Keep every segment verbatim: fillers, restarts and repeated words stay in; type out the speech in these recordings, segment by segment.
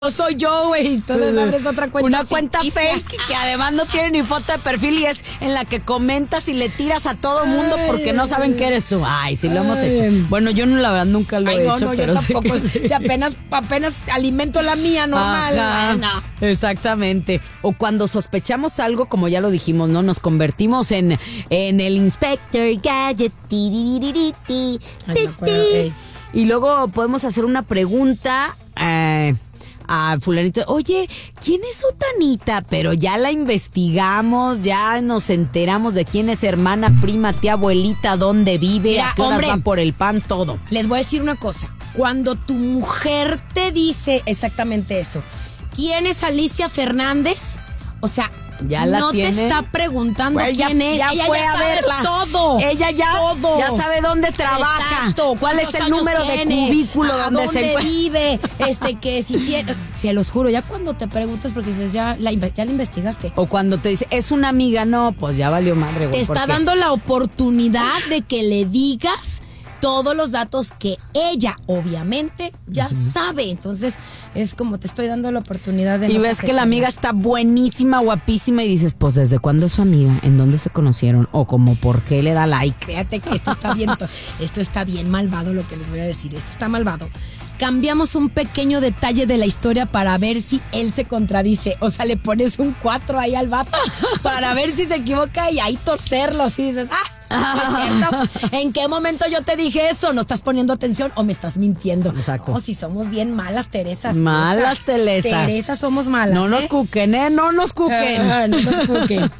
soy yo, güey. Entonces abres otra cuenta. Una cuenta ficticia. fake que además no tiene ni foto de perfil y es en la que comentas y le tiras a todo mundo porque no saben que eres tú. Ay, sí lo hemos hecho. Bueno, yo no, la verdad nunca lo Ay, he no, hecho, no, pero yo sé tampoco. que- Si apenas, apenas alimento la mía normal. Ajá, Ay, no. exactamente. O cuando sospechamos algo, como ya lo dijimos, ¿no? Nos convertimos en, en el Inspector Gadget. Tiriririti, Ay, me acuerdo, ti, ti. ey. Y luego podemos hacer una pregunta eh, a fulanito. Oye, ¿quién es Sutanita? Pero ya la investigamos, ya nos enteramos de quién es hermana, prima, tía, abuelita, dónde vive, Mira, a qué horas hombre. va por el pan, todo. Les voy a decir una cosa. Cuando tu mujer te dice exactamente eso, ¿quién es Alicia Fernández? O sea, Ya la no tiene. te está preguntando Güey, ya- quién es. ya Ella fue ya a sabe verla. todo. Ella ya, todo. ya sabe dónde trabaja. Exacto. ¿Cuál es ¿Cuántos el años número de tiene? cubículo ¿A donde dónde se encuentra? vive? Este, que si tiene... Se los juro, ya cuando te preguntas, porque dices, ya la, inve- ya la investigaste. O cuando te dice, es una amiga, no, pues ya valió madre, güey. Te está porque- dando la oportunidad de que le digas todos los datos que ella, obviamente, ya sabe. Entonces, es como te estoy dando la oportunidad de... Y no ves que la coquetear. amiga está buenísima, guapísima, y dices, pues, ¿desde cuándo es su amiga? ¿En dónde se conocieron? O como, ¿por qué le da like? Fíjate que esto está bien, to- esto está bien malvado lo que les voy a decir. Esto está malvado. Cambiamos un pequeño detalle de la historia para ver si él se contradice. O sea, le pones un cuatro ahí al vato para ver si se equivoca y ahí torcerlo. Y dices, ah, ¿no es cierto? ¿En qué momento yo te dije eso? ¿No estás poniendo atención o me estás mintiendo? Exacto. No, si somos bien malas Teresas. Malas neta. Teresas. Teresas somos malas. No nos ¿eh? cuquen, ¿eh? No nos cuquen. Ah, no nos cuquen.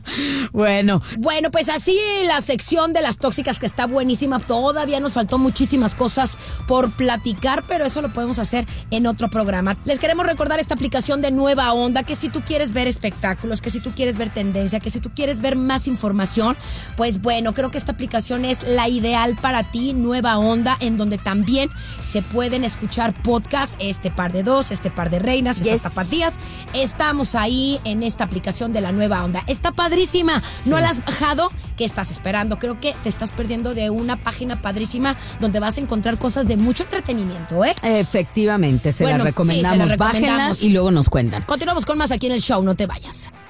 Bueno, Bueno, pues así la sección de las tóxicas que está buenísima. Todavía nos faltó muchísimas cosas por platicar, pero eso lo podemos hacer en otro programa. Les queremos recordar esta aplicación de Nueva Onda, que si tú quieres ver espectáculos, que si tú quieres ver tendencia, que si tú quieres ver más información, pues bueno, creo que esta aplicación es la ideal para ti, Nueva Onda, en donde también se pueden escuchar podcasts, este par de dos, este par de reinas, estas Yes. tapatías. Estamos ahí en esta aplicación de la Nueva Onda. Está padrísima. ¿No la has bajado? ¿Qué estás esperando? Creo que te estás perdiendo de una página padrísima donde vas a encontrar cosas de mucho entretenimiento, ¿eh? efectivamente, se Bueno, las sí, recomendamos. se las recomendamos. Bájenlas y luego nos cuentan. Continuamos con más aquí en el show. No te vayas.